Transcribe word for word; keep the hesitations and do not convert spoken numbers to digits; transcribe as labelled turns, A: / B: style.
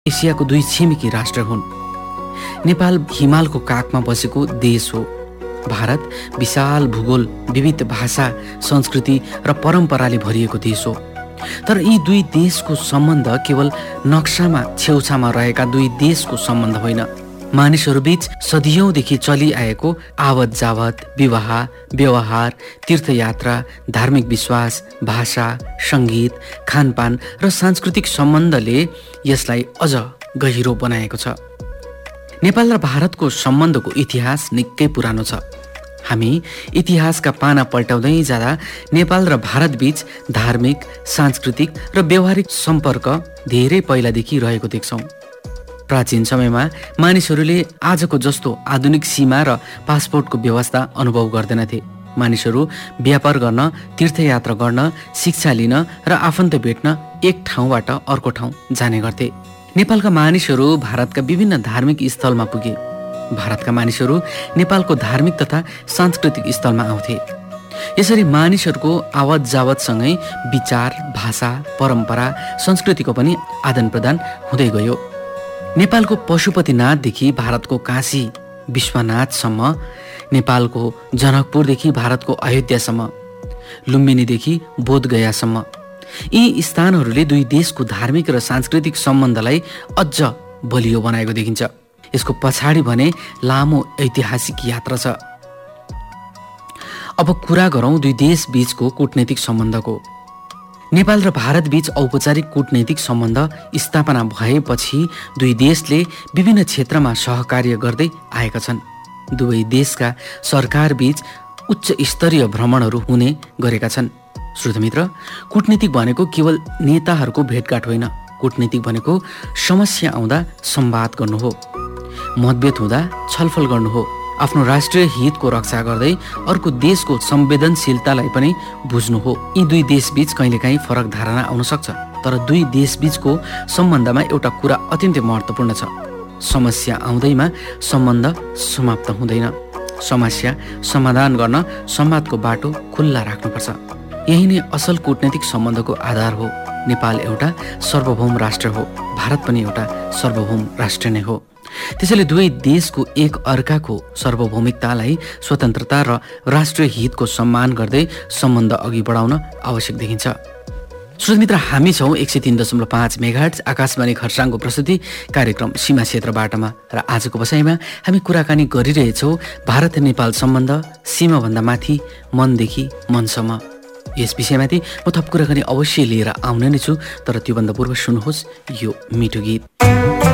A: एसियाको दुई छिमेकी राष्ट्र हुन्। नेपाल हिमालको काखमा बसेको देश हो। भारत विशाल भूगोल, विविध भाषा, संस्कृति र परम्पराले भरिएको देश हो। तर यी दुई देशको सम्बन्ध केवल नक्सामा छेउछाउमा रहेका दुई देशको सम्बन्ध होइन। मानिसहरूबीच सदियौंदेखि चलिआएको आवत जावत, विवाह, व्यवहार, तीर्थयात्रा, धार्मिक विश्वास, भाषा, सङ्गीत, खानपान र सांस्कृतिक सम्बन्धले यसलाई अझ गहिरो बनाएको छ। नेपाल र भारतको सम्बन्धको इतिहास निकै पुरानो छ। हामी इतिहासका पाना पल्टाउँदै जाँदा नेपाल र भारतबीच धार्मिक, सांस्कृतिक र व्यवहारिक सम्पर्क धेरै पहिलादेखि रहेको देख्छौँ। प्राचीन समयमा मानिसहरूले आजको जस्तो आधुनिक सीमा र पासपोर्टको व्यवस्था अनुभव गर्दैनथे। मानिसहरू व्यापार गर्न, तीर्थयात्रा गर्न, शिक्षा लिन र आफन्त भेट्न एक ठाउँबाट अर्को ठाउँ जाने गर्थे। नेपालका मानिसहरू भारतका विभिन्न धार्मिक स्थलमा पुगे। भारतका मानिसहरू नेपालको धार्मिक तथा सांस्कृतिक स्थलमा आउँथे। यसरी मानिसहरूको आवत जावतसँगै विचार, भाषा, परम्परा, संस्कृतिको पनि आदान प्रदान हुँदै गयो। नेपालको पशुपतिनाथदेखि भारतको काशी विश्वनाथसम्म, नेपालको जनकपुरदेखि भारतको अयोध्यासम्म, लुम्बिनीदेखि बोधगयासम्म, यी स्थानहरूले दुई देशको धार्मिक र सांस्कृतिक सम्बन्धलाई अझ बलियो बनाएको देखिन्छ। यसको पछाडि भने लामो ऐतिहासिक यात्रा छ। अब कुरा गरौँ दुई देश बीचको कूटनीतिक सम्बन्धको। नेपाल र भारत बीच औपचारिक कूटनीतिक सम्बन्ध स्थापना भएपछि दुई देशले विभिन्न क्षेत्रमा सहकार्य गर्दै आएका छन्। दुवै देशका सरकार बीच उच्च स्तरीय भ्रमणहरू हुने गरेका छन्। श्रोतामित्र, कूटनीतिक भनेको केवल नेताहरूको भेटघाट होइन। कूटनीतिक भनेको समस्या आउँदा संवाद गर्नु हो, मतभेद हुँदा छलफल गर्नु हो, आफ्नो राष्ट्रिय हितको रक्षा गर्दै अर्को देशको संवेदनशीलतालाई पनि बुझ्नु हो। यी दुई देशबीच कहिलेकाहीँ फरक धारणा आउन सक्छ, तर दुई देशबीचको सम्बन्धमा एउटा कुरा अत्यन्तै महत्त्वपूर्ण छ। समस्या आउँदैमा सम्बन्ध समाप्त हुँदैन। समस्या समाधान गर्न संवादको बाटो खुल्ला राख्नुपर्छ। यही नै असल कूटनीतिक सम्बन्धको आधार हो। नेपाल एउटा सार्वभौम राष्ट्र हो, भारत पनि एउटा सार्वभौम राष्ट्र नै हो। त्यसैले दुवै देशको एक अर्काको सार्वभौमिकतालाई, स्वतन्त्रता र राष्ट्रिय हितको सम्मान गर्दै सम्बन्ध अघि बढाउन आवश्यक देखिन्छ। श्रोतमित्र, हामी छौँ एक सय तीन दशमलव पाँच मेगाहर्ट्ज आकाशवाणी खरसाङको प्रस्तुति कार्यक्रम सीमा क्षेत्रबाटमा, र आजको बसाइमा हामी कुराकानी गरिरहेछौँ भारत नेपाल सम्बन्ध सीमाभन्दा माथि, मनदेखि मनसम्म। यस विषयमाथि म थप कुराकानी अवश्य लिएर आउने नै छु, तर त्योभन्दा पूर्व सुन्नुहोस् यो मिठो गीत।